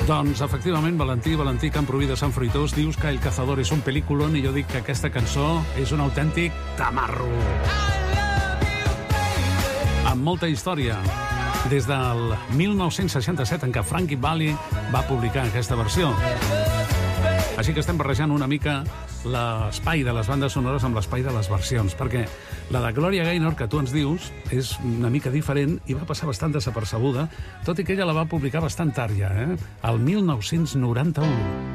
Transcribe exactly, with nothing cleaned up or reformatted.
Doncs, efectivament, Valentí, Valentí Camproví de Sant Fruitós, dius que El Cazador és un pel·lículon i jo dic que aquesta cançó és un autèntic tamarro. Amb molta història. Des del mil nou-cents seixanta-set, en què Frankie Valli va publicar aquesta versió. Així que estem barrejant una mica l'espai de les bandes sonores amb l'espai de les versions, perquè la de Gloria Gaynor, que tu ens dius, és una mica diferent i va passar bastant desapercebuda, tot i que ella la va publicar bastant tard ja, eh? El mil nou-cents noranta-u.